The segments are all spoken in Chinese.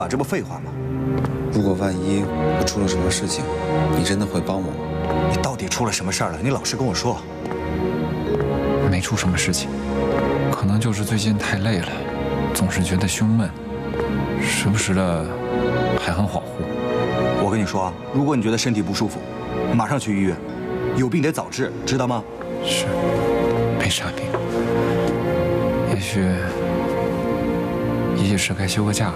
这不废话吗？ 如果万一我出了什么事情，你真的会帮我吗？ 你到底出了什么事儿了？你老实跟我说。 没出什么事情，可能就是最近太累了，总是觉得胸闷，时不时的还很恍惚。 我跟你说啊，如果你觉得身体不舒服，马上去医院，有病得早治，知道吗？ 是，没啥病，也许是该休个假了。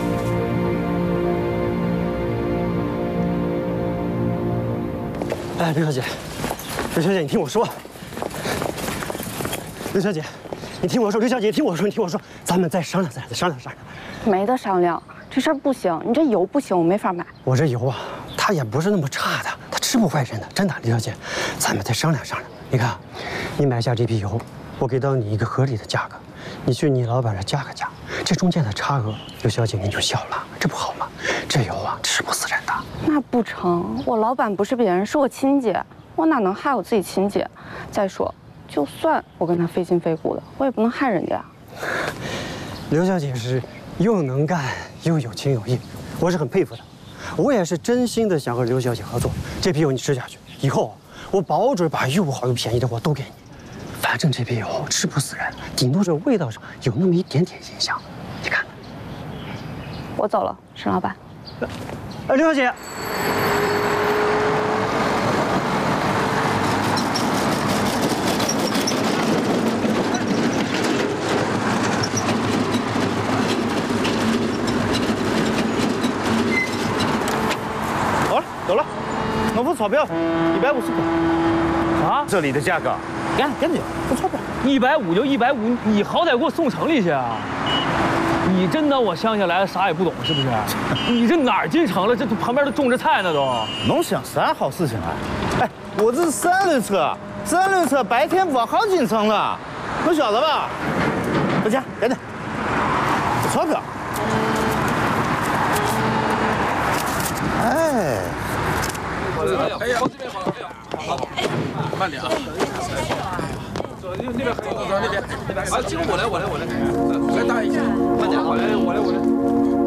哎，刘小姐，刘小姐，你听我说。刘小姐，你听我说，刘小姐，听我说，你听我说，咱们再商量，再商量。 没得商量，这事儿不行，你这油不行，我没法买。 我这油啊，它也不是那么差的，它吃不坏人的，真的，刘小姐，咱们再商量。你看，你买下这批油，我给到你一个合理的价格，你去你老板这加个价，这中间的差额，刘小姐你就消了，这不好吗？这油啊，吃不死人的。 那不成，我老板不是别人，是我亲姐，我哪能害我自己亲姐？再说，就算我跟他非亲非故的，我也不能害人家。 刘小姐是又能干又有情有义，我是很佩服的。我也是真心的想和刘小姐合作。这批油你吃下去，以后我保准把又好又便宜的货都给你。反正这批油吃不死人，顶多是味道上有那么一点点影响。你看， 我走了，沈老板。 刘小姐。 走了，我付钞票，150块。 啊， 这里的价格，赶紧付钞票。 150就150，你好歹给我送城里去啊！你真当我乡下来的啥也不懂是不是？你这哪儿进城了？这旁边都种着菜呢都。 能想啥好事情啊？哎，我这是3轮车白天不好进城了，都晓得吧？回家赶紧付钞票。哎。 哎呀，往这边跑，哎呀，好，慢点啊。走，那边可以，走那边。啊，这个我来，来大一些，慢点，我来。